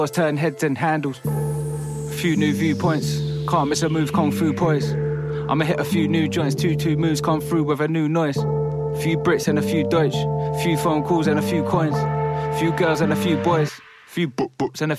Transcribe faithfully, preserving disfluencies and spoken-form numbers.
Let's turn heads and handles. Few new viewpoints. Can't miss a move, kung fu poise. I'ma hit a few new joints. Two two moves come through with a new noise. Few Brits and a few Deutsch. Few phone calls and a few coins. Few girls and a few boys. Few book books and a